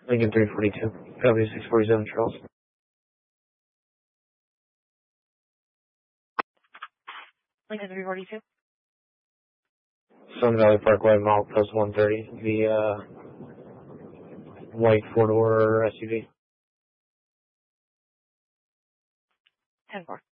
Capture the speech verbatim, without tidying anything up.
Lincoln three forty-two, W six forty-seven Charles. Lincoln three forty-two. Sun Valley Parkway, mile post one thirty, the uh, white four-door S U V. ten four.